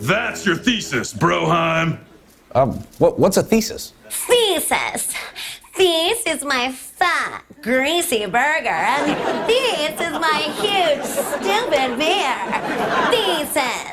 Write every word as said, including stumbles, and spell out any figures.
That's your thesis, Broheim. Um, what, what's a thesis? Thesis. This is my fat, greasy burger, and this is my huge, stupid beer. Thesis.